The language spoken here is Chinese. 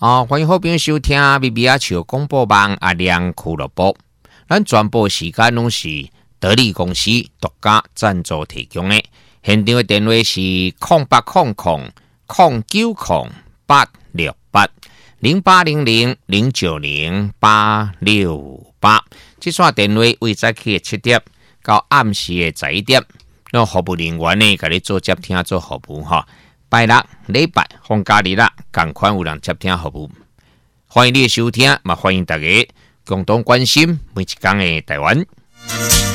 欢迎好朋友收听咪咪啊笑广播网阿亮俱乐部。咱全部时间拢是得力公司独家赞助提供的。现场的电话是0800-890-868。这串电话为早起7点到暗时的11点，那服务人员呢，给你做接听做服务哈。拜六、礼拜、放假日啦，同款有人接听服务。欢迎你的收听，嘛欢迎大家共同关心每一天的台湾。